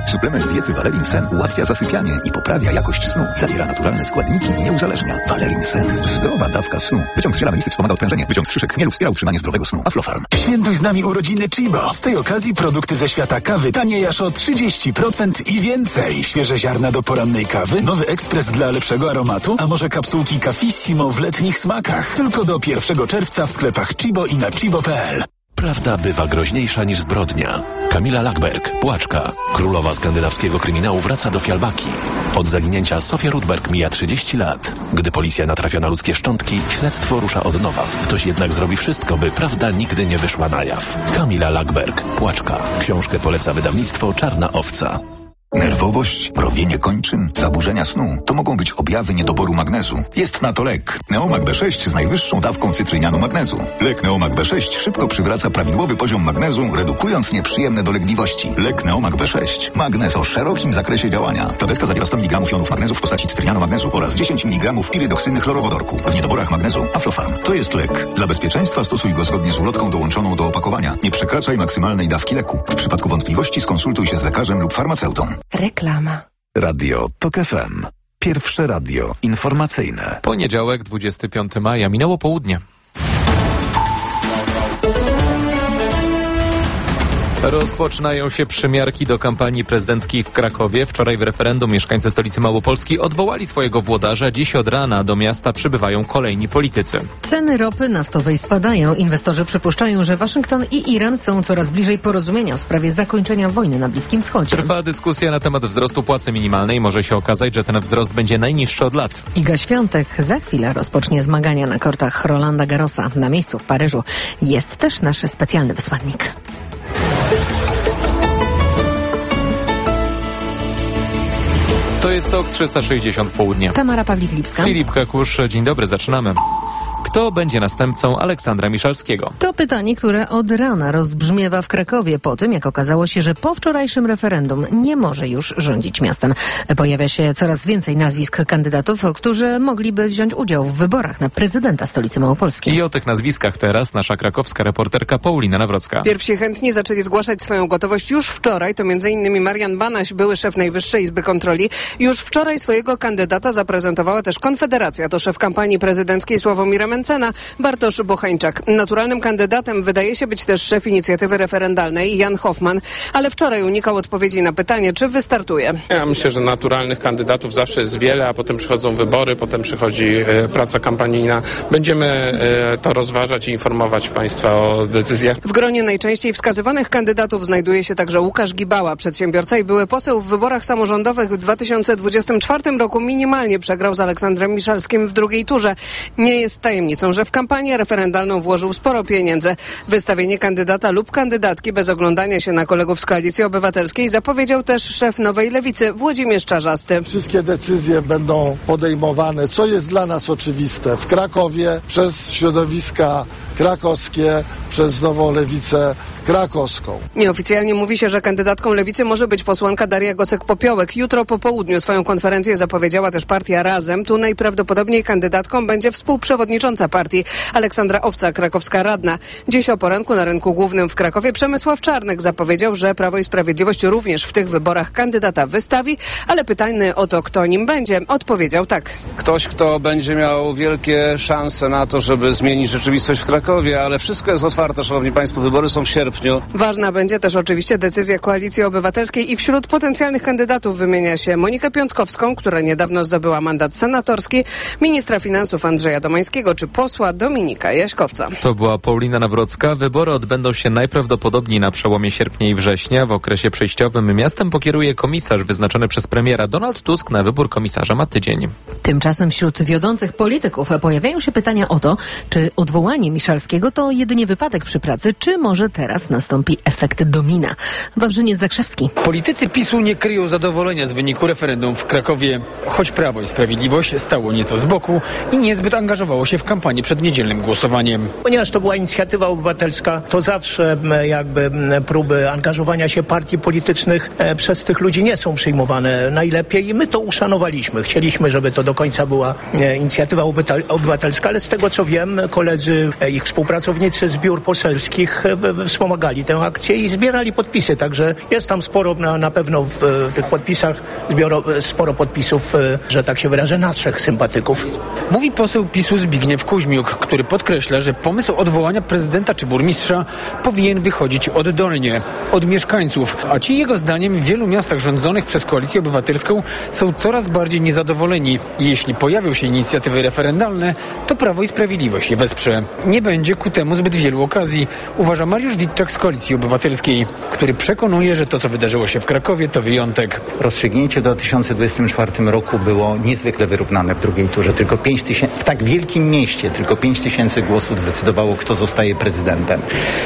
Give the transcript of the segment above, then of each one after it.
Suplement diety Valerin Sen ułatwia zasypianie i poprawia jakość snu. Zawiera naturalne składniki i nie uzależnia. Valerin Sen. Zdrowa dawka snu. Wyciąg z ziela melisy wspomaga odprężenie. Wyciąg z szyszek chmielu wspiera utrzymanie zdrowego snu. Aflofarm. Świętuj z nami urodziny Chibo. Z tej okazji produkty ze świata kawy tanieje aż o 30% i więcej. Świeże ziarna do porannej kawy, nowy ekspres dla lepszego aromatu, a może kapsułki Cafissimo w letnich smakach. Tylko do 1 czerwca w sklepach Chibo i na chibo.pl. Prawda bywa groźniejsza niż zbrodnia. Kamila Lackberg, Płaczka, królowa skandynawskiego kryminału, wraca do Fialbaki. Od zaginięcia Sofia Rudberg mija 30 lat. Gdy policja natrafia na ludzkie szczątki, śledztwo rusza od nowa. Ktoś jednak zrobi wszystko, by prawda nigdy nie wyszła na jaw. Kamila Lackberg, Płaczka. Książkę poleca wydawnictwo Czarna Owca. Nerwowość, mrowienie kończyn, zaburzenia snu to mogą być objawy niedoboru magnezu. Jest na to lek. Neomag B6 z najwyższą dawką cytrynianu magnezu. Lek Neomag B6 szybko przywraca prawidłowy poziom magnezu, redukując nieprzyjemne dolegliwości. Lek Neomag B6. Magnez o szerokim zakresie działania. Tabletka zawiera 100 mg jonów magnezu w postaci cytrynianu magnezu oraz 10 mg pirydoksyny chlorowodorku. W niedoborach magnezu Aflofarm. To jest lek. Dla bezpieczeństwa stosuj go zgodnie z ulotką dołączoną do opakowania. Nie przekraczaj maksymalnej dawki leku. W przypadku wątpliwości skonsultuj się z lekarzem lub farmaceutą. Reklama. Radio TOK FM. Pierwsze radio informacyjne. Poniedziałek, 25 maja. Minęło południe. Rozpoczynają się przymiarki do kampanii prezydenckiej w Krakowie. Wczoraj w referendum mieszkańcy stolicy Małopolski odwołali swojego włodarza. Dziś od rana do miasta przybywają kolejni politycy. Ceny ropy naftowej spadają. Inwestorzy przypuszczają, że Waszyngton i Iran są coraz bliżej porozumienia w sprawie zakończenia wojny na Bliskim Wschodzie. Trwa dyskusja na temat wzrostu płacy minimalnej. Może się okazać, że ten wzrost będzie najniższy od lat. Iga Świątek za chwilę rozpocznie zmagania na kortach Rolanda Garrosa. Na miejscu w Paryżu jest też nasz specjalny wysłannik. To jest TOK 360 w południe. Tamara Pawlik-Lipska. Filip Hekusz, dzień dobry, zaczynamy. Kto będzie następcą Aleksandra Miszalskiego? To pytanie, które od rana rozbrzmiewa w Krakowie po tym, jak okazało się, że po wczorajszym referendum nie może już rządzić miastem. Pojawia się coraz więcej nazwisk kandydatów, którzy mogliby wziąć udział w wyborach na prezydenta stolicy Małopolskiej. I o tych nazwiskach teraz nasza krakowska reporterka Paulina Nawrocka. Pierwsi chętni zaczęli zgłaszać swoją gotowość już wczoraj. To m.in. Marian Banaś, były szef Najwyższej Izby Kontroli. Już wczoraj swojego kandydata zaprezentowała też Konfederacja. To szef kampanii prezydenckiej Sławomira Mencena, Bartosz Bochańczak. Naturalnym kandydatem wydaje się być też szef inicjatywy referendalnej Jan Hoffman, ale wczoraj unikał odpowiedzi na pytanie, czy wystartuje. Ja myślę, że naturalnych kandydatów zawsze jest wiele, a potem przychodzą wybory, potem przychodzi praca kampanijna. Będziemy to rozważać i informować Państwa o decyzjach. W gronie najczęściej wskazywanych kandydatów znajduje się także Łukasz Gibała, przedsiębiorca i były poseł w wyborach samorządowych w 2024 roku. Minimalnie przegrał z Aleksandrem Miszalskim w drugiej turze. Nie jest tajemnicą, że w kampanię referendalną włożył sporo pieniędzy. Wystawienie kandydata lub kandydatki bez oglądania się na kolegów z Koalicji Obywatelskiej zapowiedział też szef Nowej Lewicy Włodzimierz Czarzasty. Wszystkie decyzje będą podejmowane, co jest dla nas oczywiste, w Krakowie przez środowiska krakowskie, przez Nową Lewicę krakowską. Nieoficjalnie mówi się, że kandydatką Lewicy może być posłanka Daria Gosek-Popiołek. Jutro po południu swoją konferencję zapowiedziała też partia Razem. Tu najprawdopodobniej kandydatką będzie współprzewodnicząca partii Aleksandra Owca, krakowska radna. Dziś o poranku na rynku głównym w Krakowie Przemysław Czarnek zapowiedział, że Prawo i Sprawiedliwość również w tych wyborach kandydata wystawi, ale pytany o to, kto nim będzie, odpowiedział tak. Ktoś, kto będzie miał wielkie szanse na to, żeby zmienić rzeczywistość w Krakowie, ale wszystko jest otwarte, szanowni państwo, wybory są w sierpniu. Ważna będzie też oczywiście decyzja Koalicji Obywatelskiej i wśród potencjalnych kandydatów wymienia się Monikę Piątkowską, która niedawno zdobyła mandat senatorski, ministra finansów Andrzeja Domańskiego czy posła Dominika Jaśkowca. To była Paulina Nawrocka. Wybory odbędą się najprawdopodobniej na przełomie sierpnia i września. W okresie przejściowym miastem pokieruje komisarz wyznaczony przez premiera. Donald Tusk na wybór komisarza ma tydzień. Tymczasem wśród wiodących polityków pojawiają się pytania o to, czy odwołanie Miszalskiego to jedynie wypadek przy pracy, czy może teraz nastąpi efekt domina. Wawrzyniec Zakrzewski. Politycy PiS-u nie kryją zadowolenia z wyniku referendum w Krakowie, choć Prawo i Sprawiedliwość stało nieco z boku i niezbyt angażowało się w kampanię przed niedzielnym głosowaniem. Ponieważ to była inicjatywa obywatelska, to zawsze jakby próby angażowania się partii politycznych przez tych ludzi nie są przyjmowane najlepiej i my to uszanowaliśmy. Chcieliśmy, żeby to do końca była inicjatywa obywatelska, ale z tego co wiem, koledzy ich współpracownicy z biur poselskich wspomagali tę akcję i zbierali podpisy, także jest tam sporo, na pewno w tych podpisach sporo podpisów, że tak się wyrażę, naszych sympatyków. Mówi poseł PiS-u Zbigniew Kuźmiuk, który podkreśla, że pomysł odwołania prezydenta czy burmistrza powinien wychodzić oddolnie, od mieszkańców, a ci jego zdaniem w wielu miastach rządzonych przez Koalicję Obywatelską są coraz bardziej niezadowoleni. Jeśli pojawią się inicjatywy referendalne, to Prawo i Sprawiedliwość je wesprze. Nie będzie ku temu zbyt wielu okazji, uważa Mariusz Witczak z Koalicji Obywatelskiej, który przekonuje, że to, co wydarzyło się w Krakowie, to wyjątek. Rozstrzygnięcie w 2024 roku było niezwykle wyrównane w drugiej turze. Tylko 5 000, w tak wielkim mieście, tylko 5 000 głosów zdecydowało, kto zostaje prezydentem.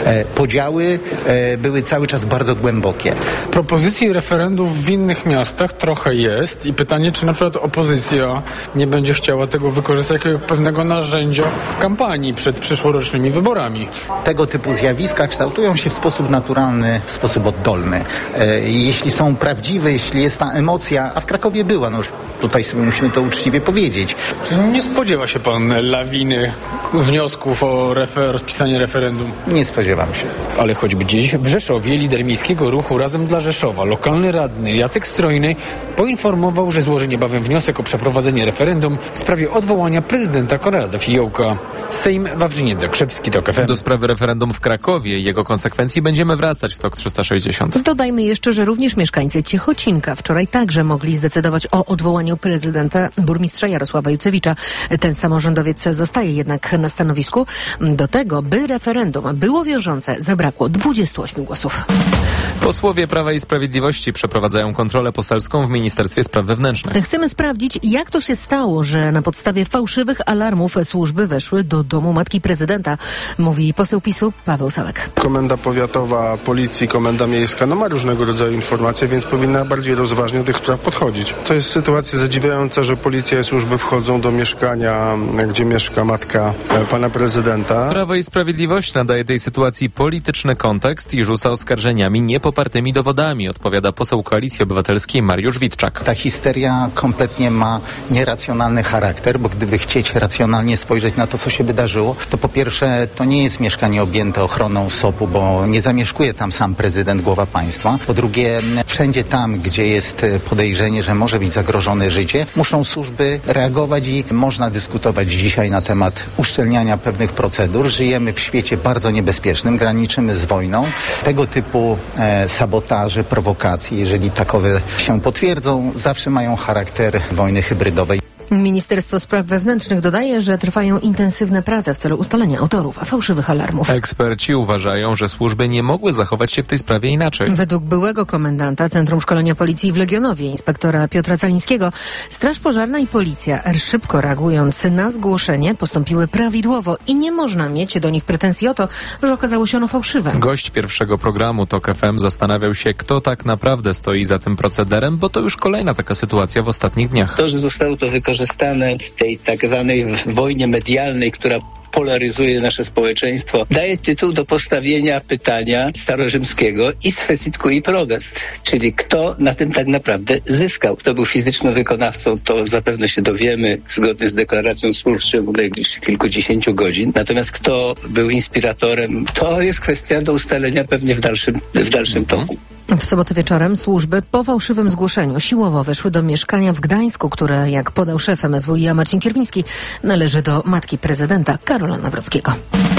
Podziały były cały czas bardzo głębokie. Propozycji referendów w innych miastach trochę jest i pytanie, czy na przykład opozycja nie będzie chciała tego wykorzystać jako pewnego narzędzia w kampanii przed przyszłorocznymi wyborami. Tego typu zjawiska kształtują się w sposób naturalny, w sposób oddolny. Jeśli są prawdziwe, jeśli jest ta emocja, a w Krakowie była, no już tutaj sobie musimy to uczciwie powiedzieć. Czy nie spodziewa się pan lawiny wniosków o rozpisanie referendum? Nie spodziewam się. Ale choćby dziś w Rzeszowie lider miejskiego ruchu Razem dla Rzeszowa, lokalny radny Jacek Strojny poinformował, że złoży niebawem wniosek o przeprowadzenie referendum w sprawie odwołania prezydenta Konrada Fiołka. Sejm Wawrzyniec-Zakrzewski, TOK FM. Do sprawy referendum w Krakowie i jego konsekwencji będziemy wracać w TOK 360. Dodajmy jeszcze, że również mieszkańcy Ciechocinka wczoraj także mogli zdecydować o odwołaniu prezydenta burmistrza Jarosława Jucewicza. Ten samorządowiec zostaje jednak na stanowisku. Do tego, by referendum było wiążące, zabrakło 28 głosów. Posłowie Prawa i Sprawiedliwości przeprowadzają kontrolę poselską w Ministerstwie Spraw Wewnętrznych. Chcemy sprawdzić, jak to się stało, że na podstawie fałszywych alarmów służby weszły do domu matki prezydenta, mówi poseł PiS-u Paweł Sałek. Komenda powiatowa policji, komenda miejska ma różnego rodzaju informacje, więc powinna bardziej rozważnie do tych spraw podchodzić. To jest sytuacja zadziwiająca, że policja i służby wchodzą do mieszkania, gdzie mieszka matka pana prezydenta. Prawo i Sprawiedliwość nadaje tej sytuacji polityczny kontekst i rzuca oskarżeniami niepopartymi dowodami, odpowiada poseł Koalicji Obywatelskiej Mariusz Witczak. Ta histeria kompletnie ma nieracjonalny charakter, bo gdyby chcieć racjonalnie spojrzeć na to, co się wydarzyło, to po pierwsze to nie jest mieszkanie objęte ochroną SOP-u, bo nie zamieszkuje tam sam prezydent, głowa państwa. Po drugie, wszędzie tam, gdzie jest podejrzenie, że może być zagrożone życie, muszą służby reagować i można dyskutować dzisiaj na temat uszczelniania pewnych procedur. Żyjemy w świecie bardzo niebezpiecznym, graniczymy z wojną. Tego typu sabotaże, prowokacje, jeżeli takowe się potwierdzą, zawsze mają charakter wojny hybrydowej. Ministerstwo Spraw Wewnętrznych dodaje, że trwają intensywne prace w celu ustalenia autorów fałszywych alarmów. Eksperci uważają, że służby nie mogły zachować się w tej sprawie inaczej. Według byłego komendanta Centrum Szkolenia Policji w Legionowie, inspektora Piotra Calińskiego, Straż Pożarna i Policja, szybko reagując na zgłoszenie, postąpiły prawidłowo i nie można mieć do nich pretensji o to, że okazało się ono fałszywe. Gość pierwszego programu TOK FM zastanawiał się, kto tak naprawdę stoi za tym procederem, bo to już kolejna taka sytuacja w ostatnich dniach. To, że zostało to wykorzystane w tej tak zwanej wojnie medialnej, która polaryzuje nasze społeczeństwo, daje tytuł do postawienia pytania starorzymskiego is fecit cui prodest, czyli kto na tym tak naprawdę zyskał. Kto był fizycznym wykonawcą, to zapewne się dowiemy zgodnie z deklaracją służb w ciągu najbliższych kilkudziesięciu godzin. Natomiast kto był inspiratorem, to jest kwestia do ustalenia pewnie w dalszym toku. W sobotę wieczorem służby po fałszywym zgłoszeniu siłowo weszły do mieszkania w Gdańsku, które, jak podał szef MSWiA Marcin Kierwiński, należy do matki prezydenta Karola Nawrockiego.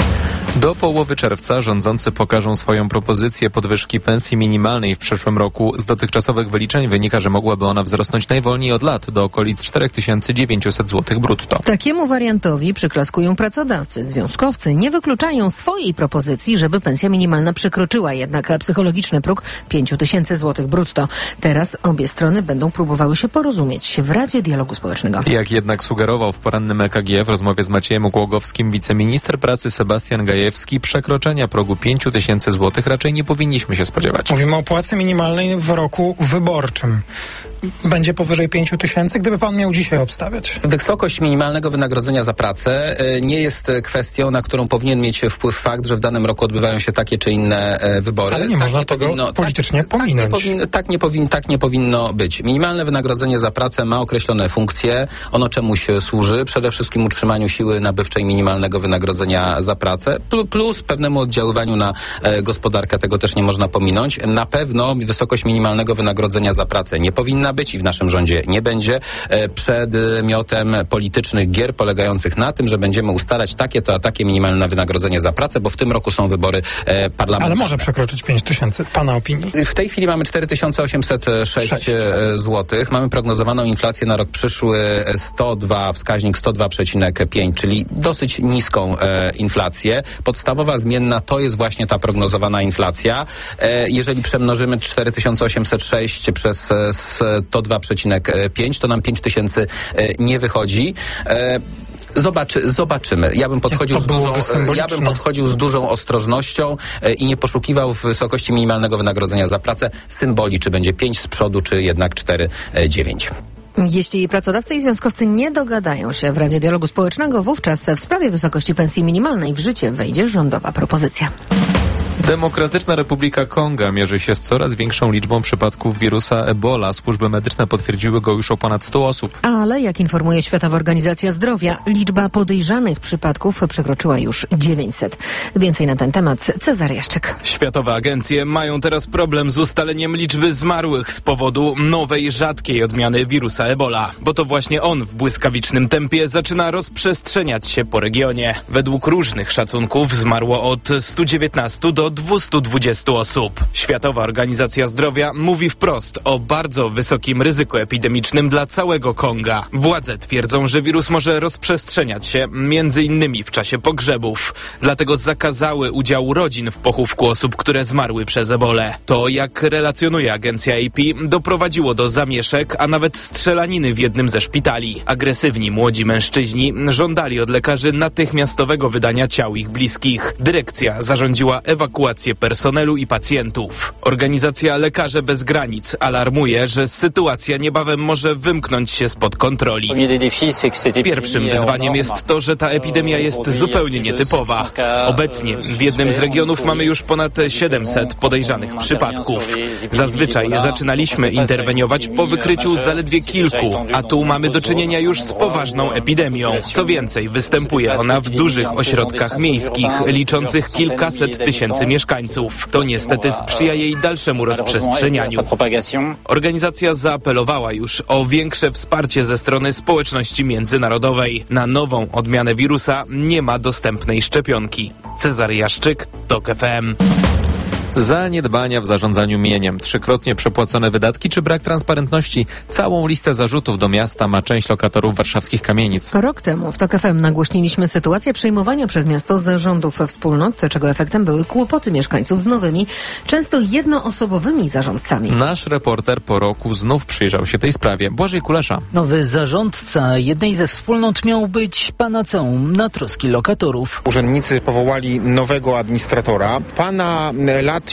Do połowy czerwca rządzący pokażą swoją propozycję podwyżki pensji minimalnej w przyszłym roku. Z dotychczasowych wyliczeń wynika, że mogłaby ona wzrosnąć najwolniej od lat do okolic 4900 zł brutto. Takiemu wariantowi przyklaskują pracodawcy. Związkowcy nie wykluczają swojej propozycji, żeby pensja minimalna przekroczyła jednak psychologiczny próg 5000 zł brutto. Teraz obie strony będą próbowały się porozumieć w Radzie Dialogu Społecznego. Jak jednak sugerował w porannym EKG w rozmowie z Maciejem Głogowskim wiceminister pracy Sebastian Gajewski, Andrzejewski, przekroczenia progu 5 000 złotych raczej nie powinniśmy się spodziewać. Mówimy o płacy minimalnej w roku wyborczym. Będzie powyżej 5 000, gdyby pan miał dzisiaj obstawiać? Wysokość minimalnego wynagrodzenia za pracę nie jest kwestią, na którą powinien mieć wpływ fakt, że w danym roku odbywają się takie czy inne wybory. Ale nie można tego politycznie pominąć. Tak nie powinno być. Minimalne wynagrodzenie za pracę ma określone funkcje. Ono czemuś służy. Przede wszystkim utrzymaniu siły nabywczej minimalnego wynagrodzenia za pracę, plus pewnemu oddziaływaniu na gospodarkę. Tego też nie można pominąć. Na pewno wysokość minimalnego wynagrodzenia za pracę nie powinna być i w naszym rządzie nie będzie przedmiotem politycznych gier polegających na tym, że będziemy ustalać takie minimalne wynagrodzenie za pracę, bo w tym roku są wybory parlamentarne. Ale może przekroczyć 5 000 w pana opinii? W tej chwili mamy 4806 zł. Mamy prognozowaną inflację na rok przyszły wskaźnik 102,5, czyli dosyć niską inflację. Podstawowa zmienna to jest właśnie ta prognozowana inflacja. Jeżeli przemnożymy 4806 przez 102,5, to nam 5 000 nie wychodzi. Zobaczymy. Ja bym podchodził z dużą ostrożnością i nie poszukiwał w wysokości minimalnego wynagrodzenia za pracę symboli, czy będzie 5 z przodu, czy jednak 4,9. Jeśli pracodawcy i związkowcy nie dogadają się w Radzie Dialogu Społecznego, wówczas w sprawie wysokości pensji minimalnej w życie wejdzie rządowa propozycja. Demokratyczna Republika Konga mierzy się z coraz większą liczbą przypadków wirusa Ebola. Służby medyczne potwierdziły go już o ponad 100 osób. Ale, jak informuje Światowa Organizacja Zdrowia, liczba podejrzanych przypadków przekroczyła już 900. Więcej na ten temat Cezary Jaszczyk. Światowe agencje mają teraz problem z ustaleniem liczby zmarłych z powodu nowej, rzadkiej odmiany wirusa Ebola. Bo to właśnie on w błyskawicznym tempie zaczyna rozprzestrzeniać się po regionie. Według różnych szacunków zmarło od 119 do 220 osób. Światowa Organizacja Zdrowia mówi wprost o bardzo wysokim ryzyku epidemicznym dla całego Konga. Władze twierdzą, że wirus może rozprzestrzeniać się m.in. w czasie pogrzebów. Dlatego zakazały udziału rodzin w pochówku osób, które zmarły przez ebolę. To, jak relacjonuje agencja AP, doprowadziło do zamieszek, a nawet strzelaniny w jednym ze szpitali. Agresywni młodzi mężczyźni żądali od lekarzy natychmiastowego wydania ciał ich bliskich. Dyrekcja zarządziła ewakuację personelu i pacjentów. Organizacja Lekarze Bez Granic alarmuje, że sytuacja niebawem może wymknąć się spod kontroli. Pierwszym wyzwaniem jest to, że ta epidemia jest zupełnie nietypowa. Obecnie w jednym z regionów mamy już ponad 700 podejrzanych przypadków. Zazwyczaj zaczynaliśmy interweniować po wykryciu zaledwie kilku, a tu mamy do czynienia już z poważną epidemią. Co więcej, występuje ona w dużych ośrodkach miejskich, liczących kilkaset tysięcy mieszkańców. To niestety sprzyja jej dalszemu rozprzestrzenianiu. Organizacja zaapelowała już o większe wsparcie ze strony społeczności międzynarodowej. Na nową odmianę wirusa nie ma dostępnej szczepionki. Cezary Jaszczyk, TOK FM. Zaniedbania w zarządzaniu mieniem, trzykrotnie przepłacone wydatki czy brak transparentności. Całą listę zarzutów do miasta ma część lokatorów warszawskich kamienic. Rok temu w TOK FM nagłośniliśmy sytuację przejmowania przez miasto zarządów wspólnot, czego efektem były kłopoty mieszkańców z nowymi, często jednoosobowymi zarządcami. Nasz reporter po roku znów przyjrzał się tej sprawie. Błażej Kulesza. Nowy zarządca jednej ze wspólnot miał być panaceum na troski lokatorów. Urzędnicy powołali nowego administratora. Pana lat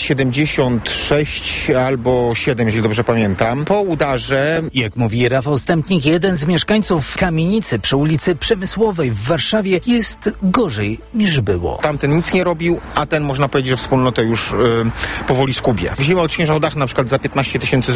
76 albo 7, jeśli dobrze pamiętam. Po udarze... Jak mówi Rafał Stępnik, jeden z mieszkańców kamienicy przy ulicy Przemysłowej w Warszawie, jest gorzej niż było. Tamten nic nie robił, a ten, można powiedzieć, że wspólnotę już powoli skubie. Wzięła odśnieżał dach na przykład za 15 000